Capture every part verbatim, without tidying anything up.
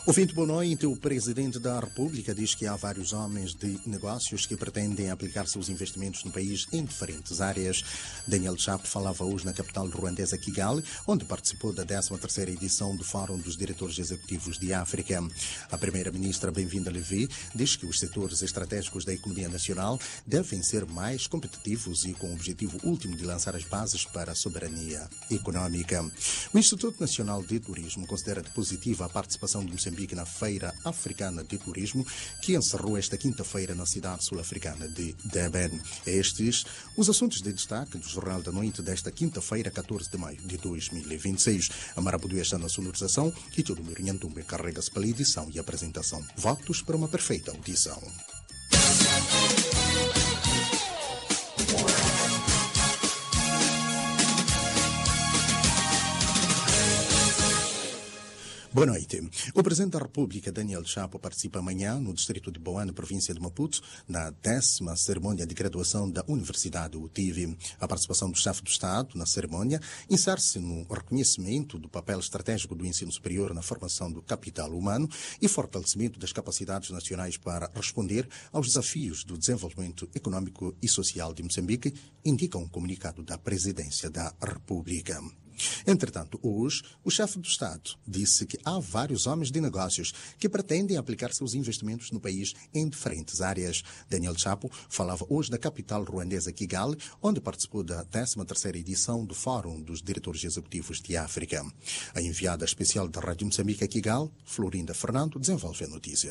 Ouvinte, boa noite. O Presidente da República diz que há vários homens de negócios que pretendem aplicar seus investimentos no país em diferentes áreas. Daniel Chapo falava hoje na capital ruandesa Kigali, onde participou da décima terceira edição do Fórum dos Diretores Executivos de África. A Primeira-Ministra Bem-vinda Levi diz que os setores estratégicos da economia nacional devem ser mais competitivos e com o objetivo último de lançar as bases para a soberania econômica. O Instituto Nacional de Turismo considera positiva a participação de Moçambique na Feira Africana de Turismo, que encerrou esta quinta-feira na cidade sul-africana de Durban. Estes os assuntos de destaque do Jornal da Noite desta quinta-feira, catorze de maio de dois mil e vinte e seis. A Marabudu está na sonorização e todo o Mirinhantumbe carrega-se pela edição e apresentação. Votos para uma perfeita audição. Boa noite. O Presidente da República, Daniel Chapo, participa amanhã no distrito de Boane, província de Maputo, na décima cerimônia de graduação da Universidade U T I V. A participação do chefe do Estado na cerimônia insere-se no reconhecimento do papel estratégico do ensino superior na formação do capital humano e fortalecimento das capacidades nacionais para responder aos desafios do desenvolvimento econômico e social de Moçambique, indica um comunicado da Presidência da República. Entretanto, hoje, o chefe do Estado disse que há vários homens de negócios que pretendem aplicar seus investimentos no país em diferentes áreas. Daniel Chapo falava hoje da capital ruandesa Kigali, onde participou da décima terceira edição do Fórum dos Diretores Executivos de África. A enviada especial da Rádio Moçambique a Kigali, Florinda Fernando, desenvolve a notícia.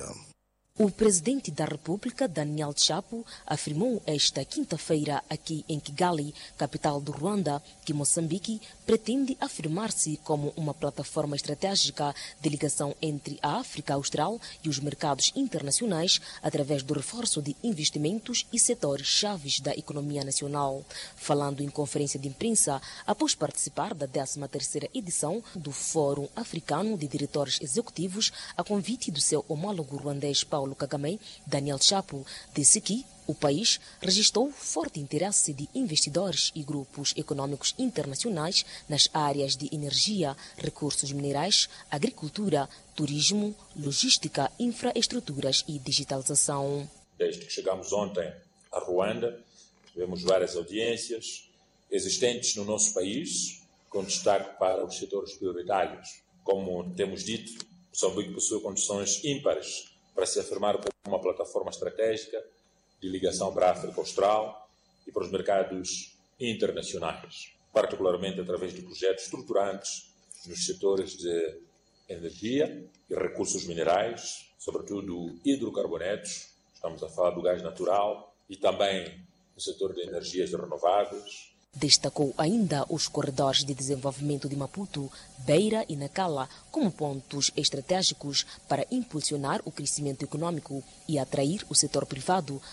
O Presidente da República, Daniel Chapo, afirmou esta quinta-feira aqui em Kigali, capital do Ruanda, que Moçambique pretende afirmar-se como uma plataforma estratégica de ligação entre a África Austral e os mercados internacionais através do reforço de investimentos e setores chaves da economia nacional. Falando em conferência de imprensa, após participar da décima terceira edição do Fórum Africano de Diretores Executivos, a convite do seu homólogo ruandês Paulo Kagame, Daniel Chapo disse que o país registrou forte interesse de investidores e grupos econômicos internacionais nas áreas de energia, recursos minerais, agricultura, turismo, logística, infraestruturas e digitalização. Desde que chegamos ontem a Ruanda, tivemos várias audiências existentes no nosso país, com destaque para os setores prioritários. Como temos dito, Moçambique possui condições ímpares para se afirmar como uma plataforma estratégica de ligação para a África Austral e para os mercados internacionais, particularmente através de projetos estruturantes nos setores de energia e recursos minerais, sobretudo hidrocarbonetos, estamos a falar do gás natural, e também no setor de energias renováveis. Destacou ainda os corredores de desenvolvimento de Maputo, Beira e Nacala como pontos estratégicos para impulsionar o crescimento econômico e atrair o setor privado